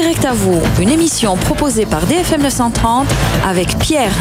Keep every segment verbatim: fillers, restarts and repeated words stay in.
Direct à vous, une émission proposée par D F M neuf cent trente avec Pierre.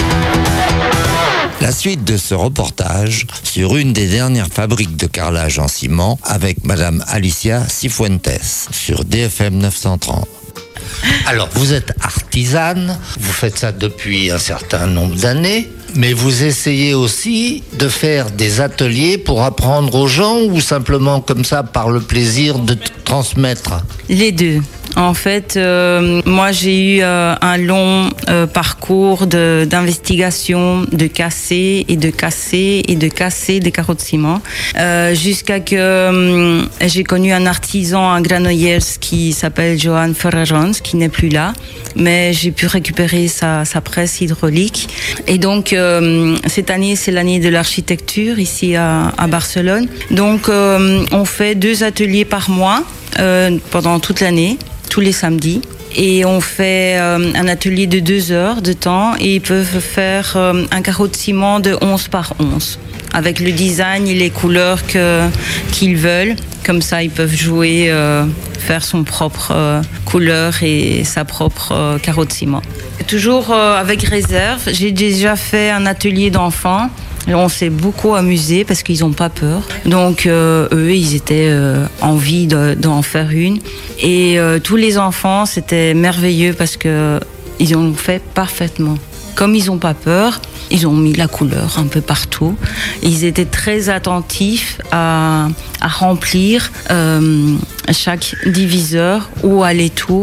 La suite de ce reportage sur une des dernières fabriques de carrelage en ciment avec Madame Alicia Cifuentes sur D F M neuf cent trente. Alors, vous êtes artisane, vous faites ça depuis un certain nombre d'années, mais vous essayez aussi de faire des ateliers pour apprendre aux gens ou simplement comme ça par le plaisir de t- transmettre? Les deux. En fait, euh, moi j'ai eu euh, un long euh, parcours de, d'investigation, de casser et de casser et de casser des carreaux de ciment, euh, jusqu'à que euh, j'ai connu un artisan à Granollers qui s'appelle Johan Ferrarons, qui n'est plus là, mais j'ai pu récupérer sa, sa presse hydraulique. Et donc euh, cette année, c'est l'année de l'architecture ici à, à Barcelone. Donc euh, on fait deux ateliers par mois euh, pendant toute l'année, tous les samedis. Et on fait euh, un atelier de deux heures de temps et ils peuvent faire euh, un carreau de ciment de onze par onze avec le design et les couleurs que, qu'ils veulent. Comme ça, ils peuvent jouer, euh, faire son propre euh, couleur et sa propre euh, carreau de ciment. Toujours euh, avec réserve. J'ai déjà fait un atelier d'enfants. On s'est beaucoup amusé parce qu'ils n'ont pas peur. Donc euh, eux, ils étaient euh, envie de, d'en faire une. Et euh, tous les enfants, c'était merveilleux parce que ils ont fait parfaitement. Comme ils n'ont pas peur, ils ont mis la couleur un peu partout. Ils étaient très attentifs à, à remplir euh, chaque diviseur, où allait tout,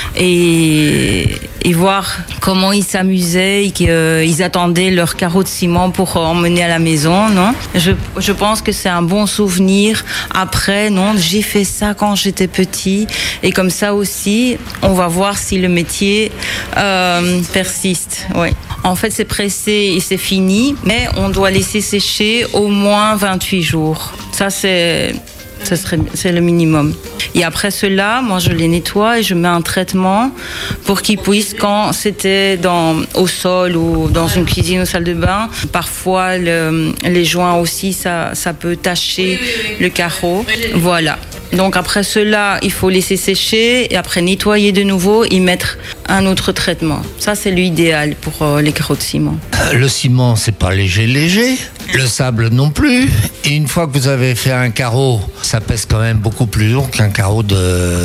et, et voir comment ils s'amusaient et qu'ils euh, attendaient leur carreau de ciment pour emmener à la maison. Non, je, je pense que c'est un bon souvenir. Après, non, j'ai fait ça quand j'étais petit, et comme ça aussi, on va voir si le métier euh, persiste. Ouais. En fait, c'est pressé et c'est fini, mais on doit laisser sécher au moins vingt-huit jours. Ça, c'est, ça serait, c'est le minimum. Et après cela, moi, je les nettoie et je mets un traitement pour qu'ils puissent, quand c'était dans, au sol ou dans une cuisine ou salle de bain, parfois le, les joints aussi, ça, ça peut tacher le carreau. Voilà. Donc après cela, il faut laisser sécher et après nettoyer de nouveau et mettre un autre traitement. Ça, c'est l'idéal pour euh, les carreaux de ciment. Euh, le ciment, c'est pas léger, léger. Le sable non plus. Et une fois que vous avez fait un carreau, ça pèse quand même beaucoup plus lourd qu'un carreau de